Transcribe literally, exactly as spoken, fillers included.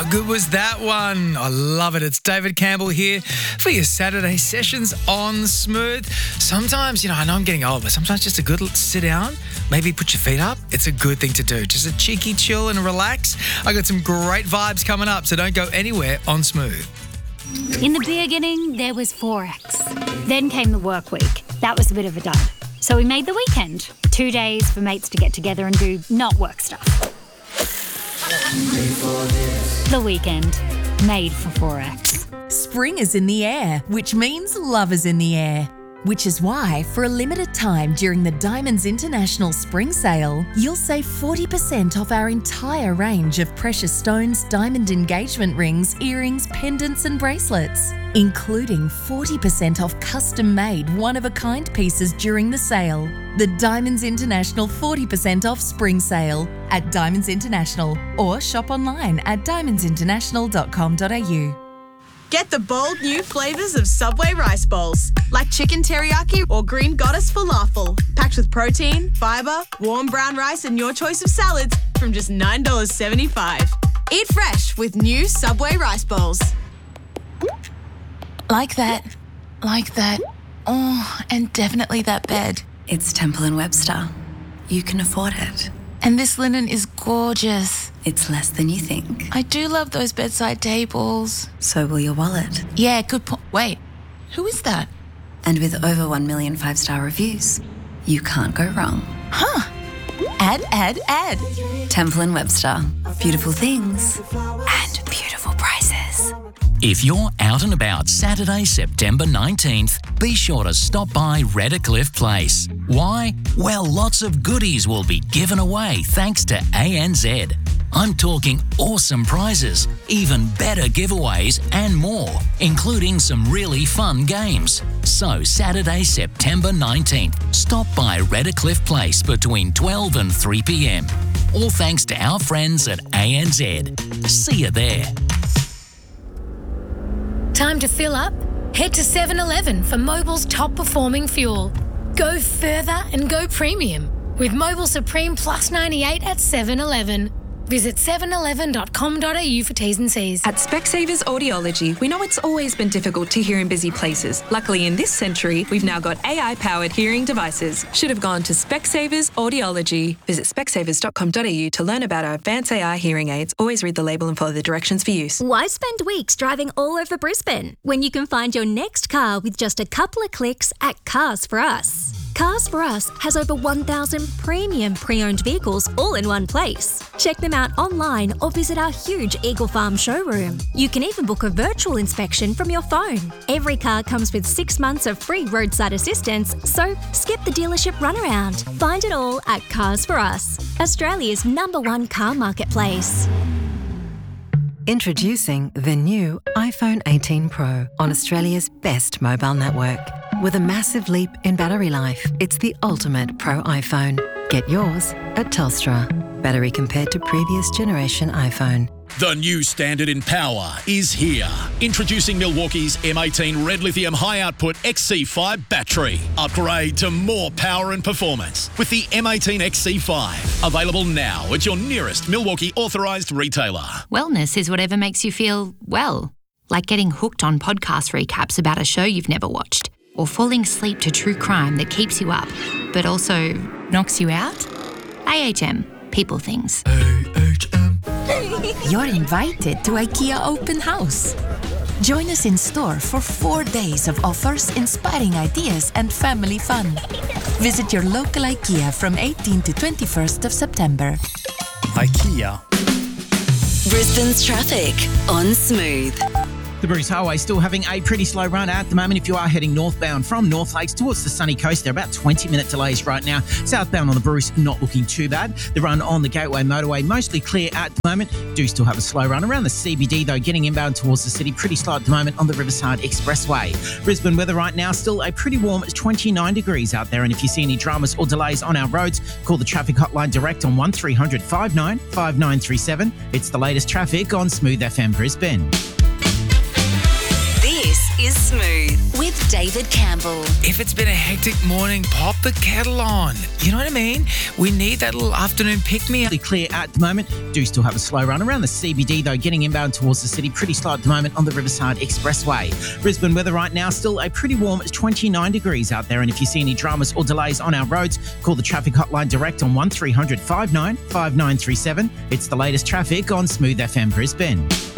good was that one? I love it. It's David Campbell here for your Saturday sessions on Smooth. Sometimes, you know, I know I'm getting old, but sometimes just a good sit down, maybe put your feet up. It's a good thing to do. Just a cheeky chill and relax. I got some great vibes coming up, so don't go anywhere on Smooth. In the beginning, there was Forex. Then came the work week. That was a bit of a dud. So we made the weekend. Two days for mates to get together and do not work stuff. The weekend, made for Forex. Spring is in the air, which means love is in the air. Which is why, for a limited time during the Diamonds International Spring Sale, you'll save forty percent off our entire range of precious stones, diamond engagement rings, earrings, pendants and bracelets, including forty percent off custom-made, one-of-a-kind pieces during the sale. The Diamonds International forty percent off Spring Sale at Diamonds International, or shop online at diamonds international dot com dot a u. Get the bold new flavours of Subway rice bowls, like chicken teriyaki or green goddess falafel, packed with protein, fibre, warm brown rice and your choice of salads from just nine dollars seventy-five. Eat fresh with new Subway rice bowls. Like that, like that, oh, and definitely that bed. It's Temple and Webster. You can afford it. And this linen is gorgeous. It's less than you think. I do love those bedside tables. So will your wallet. Yeah, good point. Wait, who is that? And with over one million five-star reviews, you can't go wrong. Huh. Add, add, add. Temple and Webster. Beautiful things and beautiful prices. If you're out and about Saturday, September nineteenth, be sure to stop by Redcliffe Place. Why? Well, lots of goodies will be given away thanks to A N Z. I'm talking awesome prizes, even better giveaways and more, including some really fun games. So Saturday, September nineteenth, stop by Redcliffe Place between twelve and three p.m. All thanks to our friends at A N Z. See you there. Time to fill up? Head to seven eleven for Mobil's top performing fuel. Go further and go premium with Mobil Supreme Plus ninety-eight at seven eleven. Visit seven eleven dot com dot a u for T's and C's. At Specsavers Audiology, we know it's always been difficult to hear in busy places. Luckily, in this century, we've now got A I-powered hearing devices. Should have gone to Specsavers Audiology. Visit specsavers dot com dot a u to learn about our advanced A I hearing aids. Always read the label and follow the directions for use. Why spend weeks driving all over Brisbane when you can find your next car with just a couple of clicks at Cars for Us? Cars for Us has over one thousand premium pre-owned vehicles all in one place. Check them out online or visit our huge Eagle Farm showroom. You can even book a virtual inspection from your phone. Every car comes with six months of free roadside assistance, so skip the dealership runaround. Find it all at Cars for Us, Australia's number one car marketplace. Introducing the new iPhone eighteen Pro on Australia's best mobile network. With a massive leap in battery life, it's the ultimate Pro iPhone. Get yours at Telstra. Battery compared to previous generation iPhone. The new standard in power is here. Introducing Milwaukee's M eighteen Red Lithium High Output X C five battery. Upgrade to more power and performance with the M eighteen X C five. Available now at your nearest Milwaukee authorised retailer. Wellness is whatever makes you feel well. Like getting hooked on podcast recaps about a show you've never watched. Or falling asleep to true crime that keeps you up, but also knocks you out? A H M. People things. A H M. You're invited to IKEA Open House. Join us in store for four days of offers, inspiring ideas and family fun. Visit your local IKEA from eighteenth to twenty-first of September. IKEA. Brisbane's traffic on Smooth. The Bruce Highway still having a pretty slow run at the moment. If you are heading northbound from North Lakes towards the sunny coast, there are about twenty minute delays right now. Southbound on the Bruce, not looking too bad. The run on the Gateway Motorway, mostly clear at the moment. Do still have a slow run around the C B D, though, getting inbound towards the city. Pretty slow at the moment on the Riverside Expressway. Brisbane weather right now, still a pretty warm twenty-nine degrees out there. And if you see any dramas or delays on our roads, call the traffic hotline direct on one three hundred five nine five nine three seven. It's the latest traffic on Smooth F M Brisbane. This is Smooth with David Campbell. If it's been a hectic morning, pop the kettle on. You know what I mean? We need that little afternoon pick-me-up. Clear at the moment. Do still have a slow run around the C B D, though, getting inbound towards the city. Pretty slow at the moment on the Riverside Expressway. Brisbane weather right now, still a pretty warm twenty-nine degrees out there. And if you see any dramas or delays on our roads, call the traffic hotline direct on one three hundred five nine five nine three seven. It's the latest traffic on Smooth F M Brisbane.